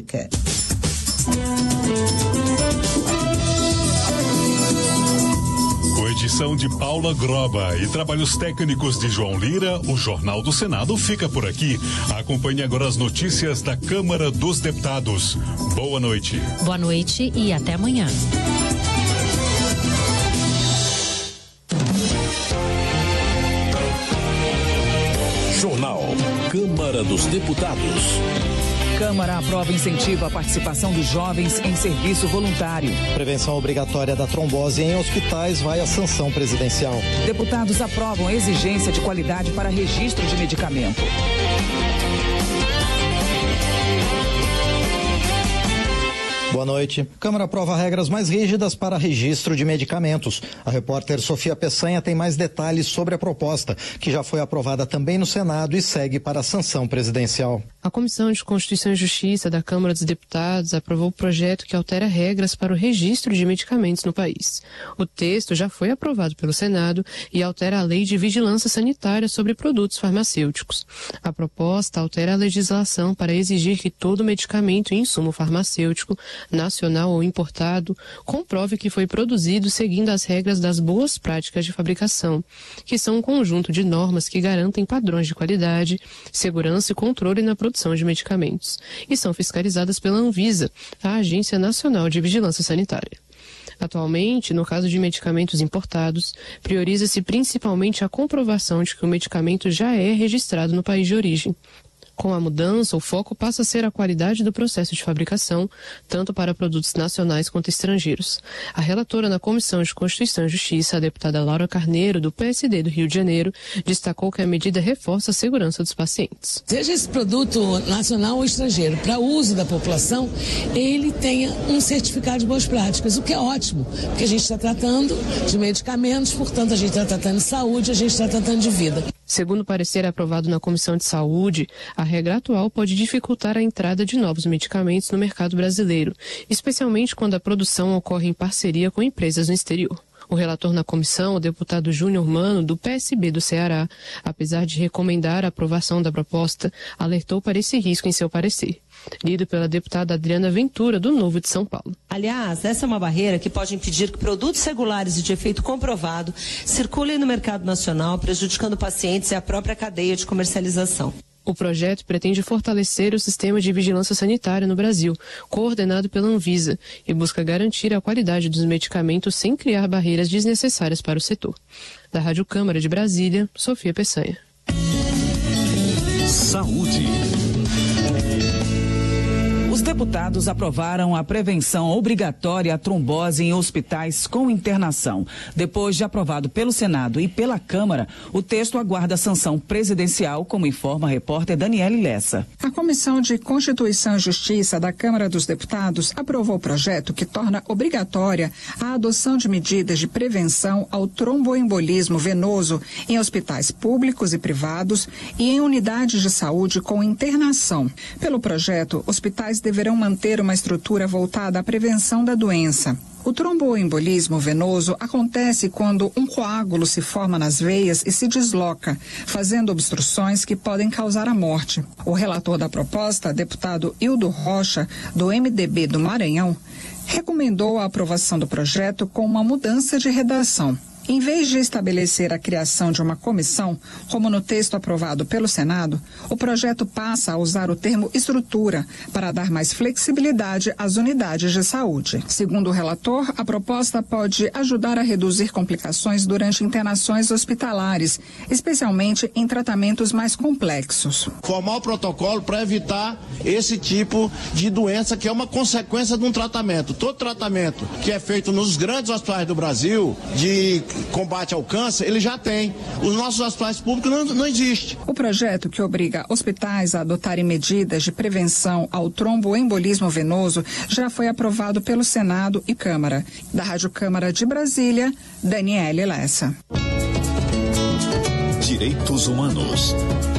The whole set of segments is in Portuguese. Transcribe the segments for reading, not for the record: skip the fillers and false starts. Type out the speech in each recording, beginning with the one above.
Pública. Com edição de Paula Groba e trabalhos técnicos de João Lira, o Jornal do Senado fica por aqui. Acompanhe agora as notícias da Câmara dos Deputados. Boa noite. Boa noite e até amanhã. Jornal Câmara dos Deputados. Câmara aprova incentivo à participação dos jovens em serviço voluntário. Prevenção obrigatória da trombose em hospitais vai à sanção presidencial. Deputados aprovam exigência de qualidade para registro de medicamento. Boa noite. Câmara aprova regras mais rígidas para registro de medicamentos. A repórter Sofia Peçanha tem mais detalhes sobre a proposta, que já foi aprovada também no Senado e segue para a sanção presidencial. A Comissão de Constituição e Justiça da Câmara dos Deputados aprovou o projeto que altera regras para o registro de medicamentos no país. O texto já foi aprovado pelo Senado e altera a Lei de Vigilância Sanitária sobre produtos farmacêuticos. A proposta altera a legislação para exigir que todo medicamento e insumo farmacêutico, nacional ou importado, comprove que foi produzido seguindo as regras das boas práticas de fabricação, que são um conjunto de normas que garantem padrões de qualidade, segurança e controle na produção de medicamentos, e são fiscalizadas pela Anvisa, a Agência Nacional de Vigilância Sanitária. Atualmente, no caso de medicamentos importados, prioriza-se principalmente a comprovação de que o medicamento já é registrado no país de origem. Com a mudança, o foco passa a ser a qualidade do processo de fabricação, tanto para produtos nacionais quanto estrangeiros. A relatora na Comissão de Constituição e Justiça, a deputada Laura Carneiro, do PSD do Rio de Janeiro, destacou que a medida reforça a segurança dos pacientes. Seja esse produto nacional ou estrangeiro, para uso da população, ele tenha um certificado de boas práticas, o que é ótimo, porque a gente está tratando de medicamentos, portanto a gente está tratando de saúde, a gente está tratando de vida. Segundo o parecer aprovado na Comissão de Saúde, a regra atual pode dificultar a entrada de novos medicamentos no mercado brasileiro, especialmente quando a produção ocorre em parceria com empresas no exterior. O relator na comissão, o deputado Júnior Mano, do PSB do Ceará, apesar de recomendar a aprovação da proposta, alertou para esse risco em seu parecer. Lido pela deputada Adriana Ventura, do Novo de São Paulo. Aliás, essa é uma barreira que pode impedir que produtos regulares e de efeito comprovado circulem no mercado nacional, prejudicando pacientes e a própria cadeia de comercialização. O projeto pretende fortalecer o sistema de vigilância sanitária no Brasil, coordenado pela Anvisa, e busca garantir a qualidade dos medicamentos sem criar barreiras desnecessárias para o setor. Da Rádio Câmara de Brasília, Sofia Peçanha. Saúde. Os deputados aprovaram a prevenção obrigatória à trombose em hospitais com internação. Depois de aprovado pelo Senado e pela Câmara, o texto aguarda a sanção presidencial, como informa a repórter Daniele Lessa. A Comissão de Constituição e Justiça da Câmara dos Deputados aprovou o projeto que torna obrigatória a adoção de medidas de prevenção ao tromboembolismo venoso em hospitais públicos e privados e em unidades de saúde com internação. Pelo projeto, hospitais deverão manter uma estrutura voltada à prevenção da doença. O tromboembolismo venoso acontece quando um coágulo se forma nas veias e se desloca, fazendo obstruções que podem causar a morte. O relator da proposta, deputado Hildo Rocha, do MDB do Maranhão, recomendou a aprovação do projeto com uma mudança de redação. Em vez de estabelecer a criação de uma comissão, como no texto aprovado pelo Senado, o projeto passa a usar o termo estrutura para dar mais flexibilidade às unidades de saúde. Segundo o relator, a proposta pode ajudar a reduzir complicações durante internações hospitalares, especialmente em tratamentos mais complexos. Formar o protocolo para evitar esse tipo de doença que é uma consequência de um tratamento. Todo tratamento que é feito nos grandes hospitais do Brasil, de combate ao câncer, ele já tem. Os nossos hospitais públicos não existe. O projeto que obriga hospitais a adotarem medidas de prevenção ao tromboembolismo venoso já foi aprovado pelo Senado e Câmara. Da Rádio Câmara de Brasília, Daniele Lessa. Direitos Humanos.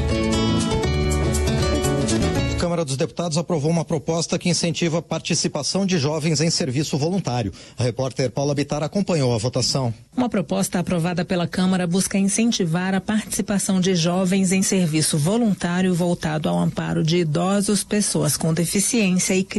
A Câmara dos Deputados aprovou uma proposta que incentiva a participação de jovens em serviço voluntário. A repórter Paula Bittar acompanhou a votação. Uma proposta aprovada pela Câmara busca incentivar a participação de jovens em serviço voluntário voltado ao amparo de idosos, pessoas com deficiência e crianças.